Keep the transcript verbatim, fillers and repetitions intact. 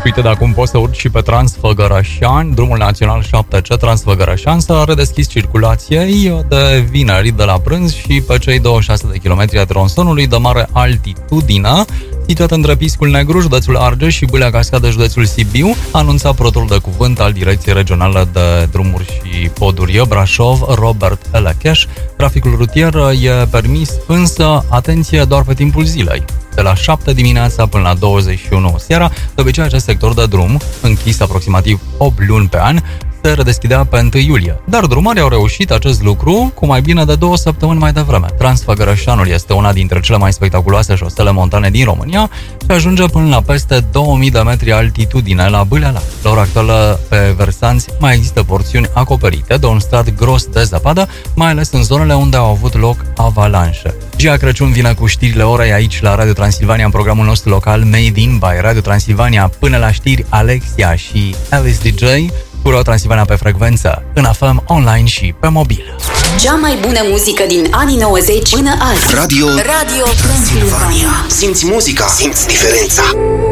Uite, de acum poți să urci și pe Transfăgărășani, drumul național șapte C Transfăgărășani s-a redeschis circulației de vineri de la prânz și pe cei douăzeci și șase de kilometri a tronsonului de mare altitudine, situat între Piscul Negru, județul Argeș și Bâlea Cascadă, județul Sibiu, anunța protul de cuvânt al Direcției Regionale de Drumuri și Poduri Brașov, Robert Elecheș. Traficul rutier e permis, însă, atenție, doar pe timpul zilei, de la șapte dimineața până la douăzeci și unu seara. De obicei, acest sector de drum, închis aproximativ opt luni pe an, se redeschidea pe întâi iulie. Dar drumarii au reușit acest lucru cu mai bine de două săptămâni mai devreme. Transfăgărășanul este una dintre cele mai spectaculoase șosele montane din România și ajunge până la peste două mii de metri altitudine la Bâlea Lac. La ora actuală, pe versanți mai există porțiuni acoperite de un strat gros de zăpadă, mai ales în zonele unde au avut loc avalanșe. Gia Crăciun vine cu știrile orei aici la Radio Transilvania, în programul nostru local Made in by Radio Transilvania. Până la știri, Alexia și Alice D J cu Radio Transilvania pe frecvență, în F M, online și pe mobil. Cea mai bună muzică din anii nouăzeci până azi. Radio, Radio Transilvania. Simți muzica, simți diferența.